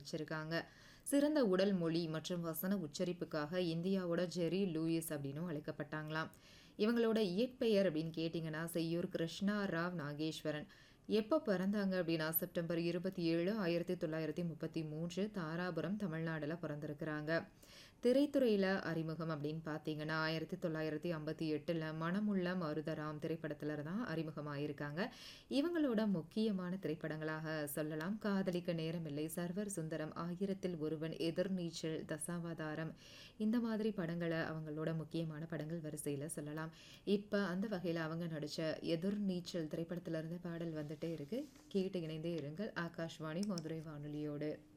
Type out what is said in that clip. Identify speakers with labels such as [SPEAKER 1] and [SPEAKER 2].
[SPEAKER 1] நடிச்சிருக்காங்க. சிறந்த உடல் மொழி மற்றும் வசன உச்சரிப்புக்காக இந்தியாவோட ஜெர்ரி லூயிஸ் அப்படின்னும் அழைக்கப்பட்டாங்களாம். இவங்களோட இயற்பெயர் அப்படின்னு கேட்டிங்கன்னா செய்யூர் கிருஷ்ணா ராவ் நாகேஸ்வரன். எப்போ பிறந்தாங்க அப்படின்னா செப்டம்பர் 27, 1933 தாராபுரம், தமிழ்நாடுல பிறந்திருக்கிறாங்க. திரைத்துறையில அறிமுகம் அப்படின்னு பார்த்தீங்கன்னா 1958ல் மனமுள்ள மருதராம் திரைப்படத்துல தான் அறிமுகமாயிருக்காங்க. இவங்களோட முக்கியமான திரைப்படங்களாக சொல்லலாம் காதலிக்க நேரமில்லை, சர்வர் சுந்தரம், ஆயிரத்தில் ஒருவன், எதிர்நீச்சல், தசாவதாரம், இந்த மாதிரி படங்களை அவங்களோட முக்கியமான படங்கள் வரிசையில் சொல்லலாம். இப்போ அந்த வகையில் அவங்க நடித்த எதிர்நீச்சல் திரைப்படத்திலிருந்து பாடல் வந்துட்டே இருக்கு. கேட்டு இணைந்தே இருங்கள் ஆகாஷ்வாணி மதுரை வானொலியோடு.